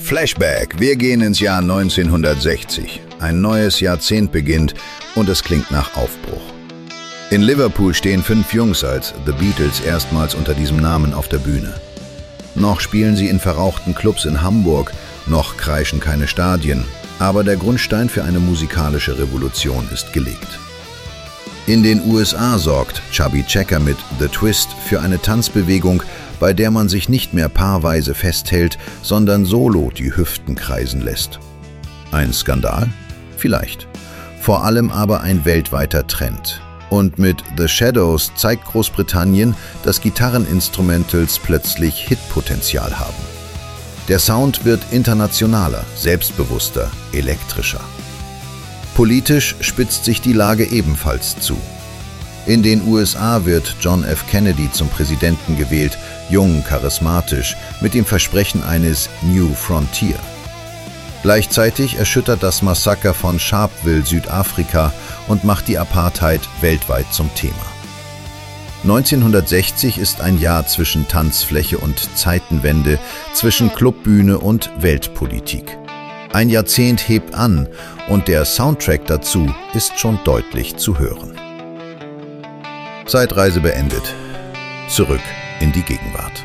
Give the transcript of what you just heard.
Flashback, wir gehen ins Jahr 1960. Ein neues Jahrzehnt beginnt und es klingt nach Aufbruch. In Liverpool stehen 5 Jungs als The Beatles erstmals unter diesem Namen auf der Bühne. Noch spielen sie in verrauchten Clubs in Hamburg, noch kreischen keine Stadien, aber der Grundstein für eine musikalische Revolution ist gelegt. In den USA sorgt Chubby Checker mit The Twist für eine Tanzbewegung, bei der man sich nicht mehr paarweise festhält, sondern solo die Hüften kreisen lässt. Ein Skandal? Vielleicht. Vor allem aber ein weltweiter Trend. Und mit The Shadows zeigt Großbritannien, dass Gitarreninstrumentals plötzlich Hitpotenzial haben. Der Sound wird internationaler, selbstbewusster, elektrischer. Politisch spitzt sich die Lage ebenfalls zu. In den USA wird John F. Kennedy zum Präsidenten gewählt, jung, charismatisch, mit dem Versprechen eines New Frontier. Gleichzeitig erschüttert das Massaker von Sharpeville Südafrika und macht die Apartheid weltweit zum Thema. 1960 ist ein Jahr zwischen Tanzfläche und Zeitenwende, zwischen Clubbühne und Weltpolitik. Ein Jahrzehnt hebt an und der Soundtrack dazu ist schon deutlich zu hören. Zeitreise beendet. Zurück in die Gegenwart.